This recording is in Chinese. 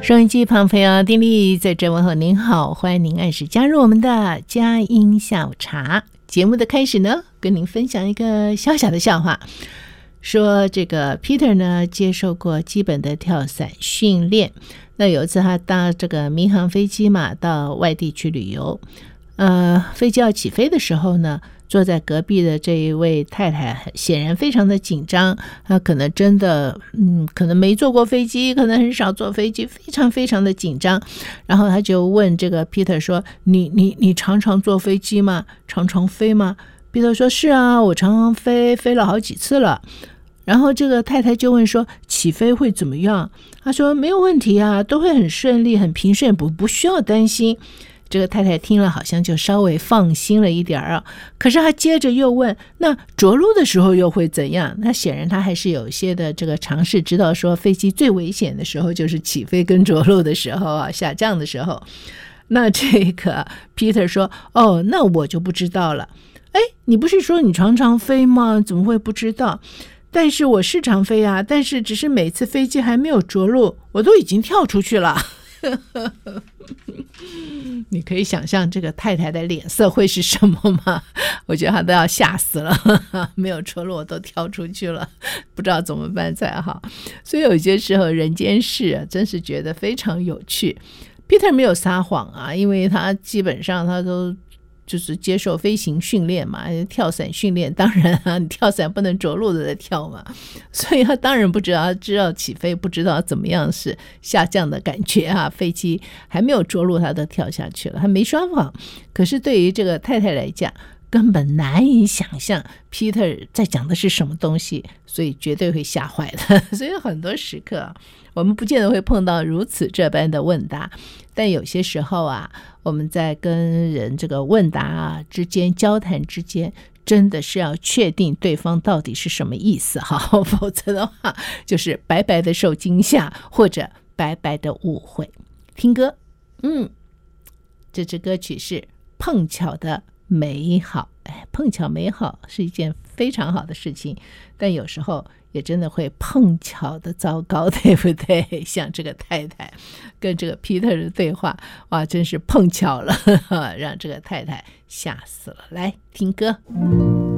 收音机旁朋友，丁莉在这问候您好，欢迎您按时加入我们的佳音下午茶。节目的开始呢，跟您分享一个小小的笑话，说这个 Peter 呢接受过基本的跳伞训练，那有一次他搭这个民航飞机嘛，到外地去旅游，飞机要起飞的时候呢，坐在隔壁的这一位太太显然非常的紧张，她可能真的可能没坐过飞机，可能很少坐飞机，非常非常的紧张。然后她就问这个 Peter 说，你常常坐飞机吗？常常飞吗？ Peter 说，是啊，我常常飞了好几次了。然后这个太太就问说，起飞会怎么样？他说没有问题啊，都会很顺利很平顺，不需要担心。这个太太听了好像就稍微放心了一点啊，可是她接着又问，那着陆的时候又会怎样？那显然她还是有一些的这个常识，知道说飞机最危险的时候就是起飞跟着陆的时候啊，下降的时候。那这个 Peter 说，哦，那我就不知道了。哎，你不是说你常常飞吗？怎么会不知道？但是我是常飞啊，但是只是每次飞机还没有着陆，我都已经跳出去了。你可以想象这个太太的脸色会是什么吗？我觉得她都要吓死了，没有着陆我都跳出去了，不知道怎么办才好。所以有些时候人间事啊，真是觉得非常有趣。Peter 没有撒谎啊，因为他基本上他都就是接受飞行训练嘛，跳伞训练，当然啊，你跳伞不能着陆的在跳嘛，所以他当然不知道，知道起飞，不知道怎么样是下降的感觉啊，飞机还没有着陆他都跳下去了，他没说谎。可是对于这个太太来讲，根本难以想象 Peter 在讲的是什么东西，所以绝对会吓坏的。所以很多时刻啊，我们不见得会碰到如此这般的问答，但有些时候啊，我们在跟人这个问答啊之间交谈之间，真的是要确定对方到底是什么意思哈，否则的话就是白白的受惊吓，或者白白的误会。听歌，这支歌曲是碰巧的美好。碰巧美好是一件非常好的事情，但有时候也真的会碰巧的糟糕，对不对？像这个太太跟这个 Peter 的对话，哇，真是碰巧了，让这个太太吓死了。来听歌。